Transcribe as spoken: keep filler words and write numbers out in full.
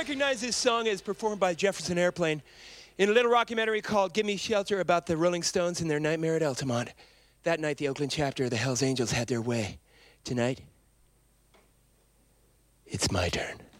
recognize this song as performed by Jefferson Airplane in a little rockumentary called Give Me Shelter about the Rolling Stones and their nightmare at Altamont. That night, the Oakland chapter of the Hells Angels had their way. Tonight, it's my turn.